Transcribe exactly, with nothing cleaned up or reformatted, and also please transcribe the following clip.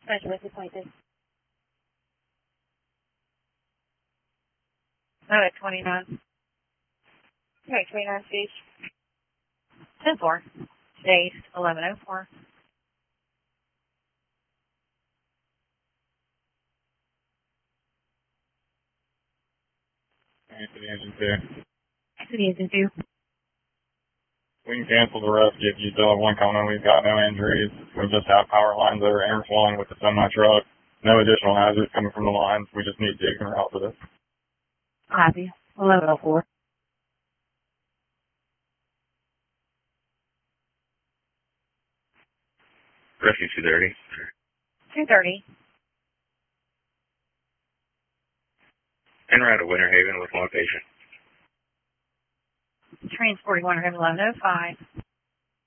Specialist appointed. Oh, at twenty-nine. Okay, twenty-nine stage. ten four. Stage eleven oh four. Anthony Engine two. Anthony Engine two. We can cancel the rest if you still have one coming. We've got no injuries. We just have power lines that are interflowing with the semi-truck. No additional hazards coming from the lines. We just need digging route for this. Copy. eleven oh four. Rescue two thirty. two thirty. En route to Winter Haven with one patient. Transporting Winter Haven eleven oh five.